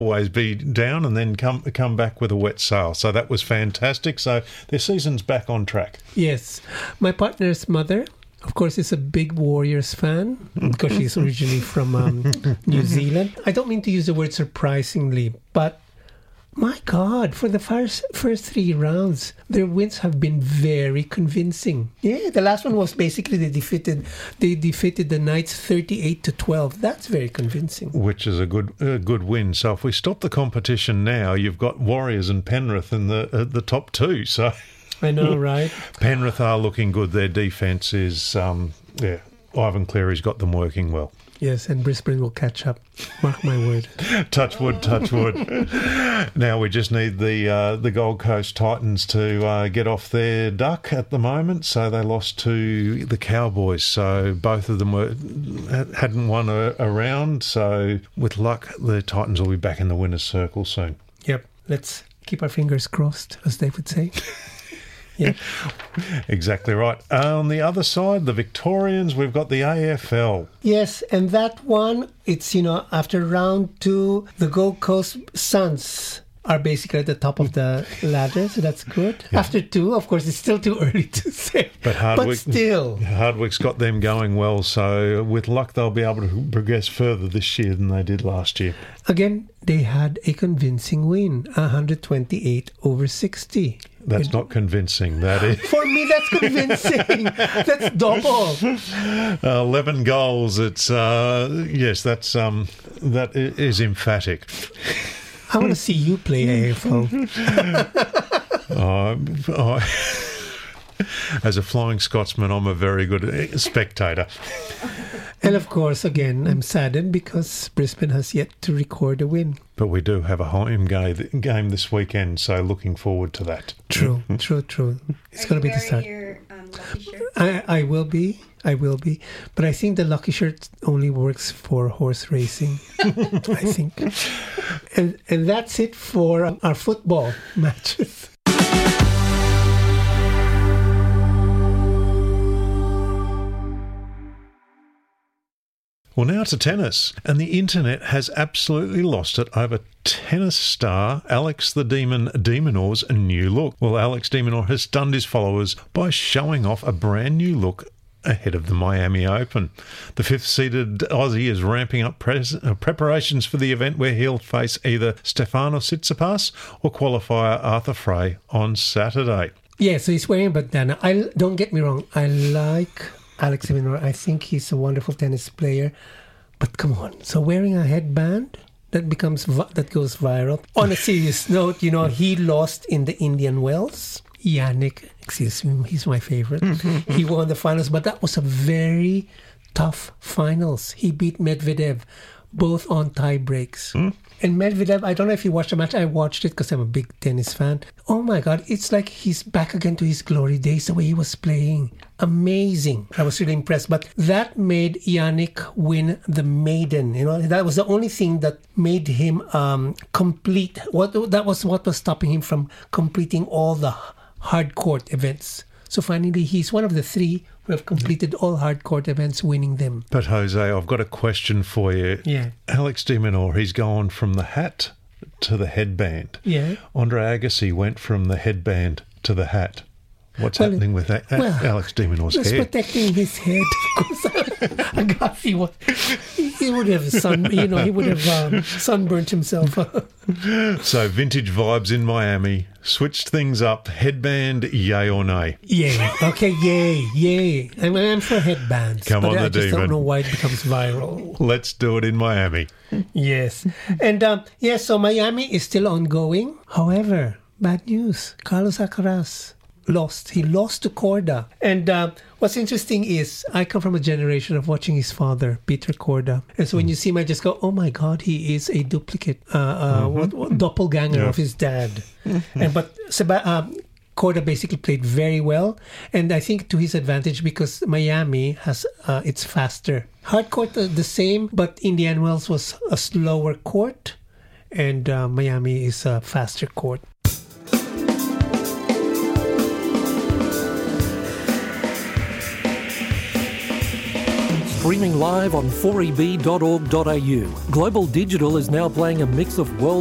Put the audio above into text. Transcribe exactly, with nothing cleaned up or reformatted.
always be down and then come come back with a wet sail. So that was fantastic. So their season's back on track. Yes. My partner's mother, of course, is a big Warriors fan because she's originally from um, New Zealand. I don't mean to use the word surprisingly, but my God, for the first, first three rounds, their wins have been very convincing. Yeah, the last one was basically they defeated they defeated the Knights thirty-eight to twelve. That's very convincing. Which is a good a good win. So if we stop the competition now, you've got Warriors and Penrith in the uh, the top two. So I know, right? Penrith are looking good. Their defence is, um, yeah, Ivan Cleary's got them working well. Yes, and Brisbane will catch up. Mark my word. Touch wood, touch wood. Now we just need the uh, the Gold Coast Titans to uh, get off their duck at the moment. So they lost to the Cowboys. So both of them were hadn't won a, a round. So with luck, the Titans will be back in the winner's circle soon. Yep. Let's keep our fingers crossed, as they would say. Yeah. Exactly right. On the other side, the Victorians, we've got the A F L. Yes, and that one, it's, you know, after round two, the Gold Coast Suns are basically at the top of the ladder, so that's good. Yeah. After two, of course, it's still too early to say. But, Hardwick, but still. Hardwick's got them going well, so with luck, they'll be able to progress further this year than they did last year. Again, they had a convincing win, one twenty-eight over sixty. That's Good. Not convincing, that is. For me, that's convincing. That's double. Uh, Eleven goals. It's uh, yes, that's um, that is emphatic. I want to see you play A F L. uh, oh, as a Flying Scotsman, I'm a very good spectator. And of course, again, I'm saddened because Brisbane has yet to record a win. But we do have a home game this weekend, so looking forward to that. True, true, true. It's going to be the start. Your, um, lucky shirt? I, I will be. I will be. But I think the lucky shirt only works for horse racing, I think. And, and that's it for our football matches. Well, now to tennis. And the internet has absolutely lost it over tennis star Alex the Demon de Minaur's new look. Well, Alex de Minaur has stunned his followers by showing off a brand new look ahead of the Miami Open. The fifth-seeded Aussie is ramping up pres- uh, preparations for the event where he'll face either Stefanos Tsitsipas or qualifier Arthur Fray on Saturday. Yeah, so he's wearing a bandana. I, don't get me wrong, I like Alex de Minaur. I think he's a wonderful tennis player. But come on, so wearing a headband that becomes that goes viral. On a serious note, you know, he lost in the Indian Wells. Yannick, excuse me, he's my favorite. Mm-hmm. He won the finals, but that was a very tough finals. He beat Medvedev, both on tie breaks. Mm. And Medvedev, I don't know if you watched the match. I watched it because I'm a big tennis fan. Oh my God, it's like he's back again to his glory days, the way he was playing. Amazing. I was really impressed. But that made Yannick win the maiden. You know, that was the only thing that made him um, complete. What that was what was stopping him from completing all the hard court events. So finally, he's one of the three who have completed all hard court events, winning them. But Jose, I've got a question for you. Yeah. Alex de Minaur, he's gone from the hat to the headband. Yeah. Andre Agassi went from the headband to the hat. What's well, happening with that, well, Alex de Minaur's hair? He's protecting his head. Of course, Agassi would, he would have sun, you know, he would have um, sunburnt himself. So vintage vibes in Miami. Switched things up. Headband, yay or nay? Yay. Okay, yay, yay. I mean, I'm for headbands. Come but on, I the just demon. don't know why it becomes viral. Let's do it in Miami. Yes. And um, yeah, so Miami is still ongoing. However, bad news. Carlos Alcaraz lost. He lost to Korda. And uh, what's interesting is I come from a generation of watching his father, Peter Korda. And so when you see him, I just go, oh my God, he is a duplicate, uh, uh, mm-hmm. what, what, doppelganger yeah. of his dad. and But Seba- uh, Korda basically played very well. And I think to his advantage because Miami has, uh, it's faster. Hard court uh, the same, but Indian Wells was a slower court. And uh, Miami is a faster court. streaming live on four e b dot org dot a u. Global Digital is now playing a mix of world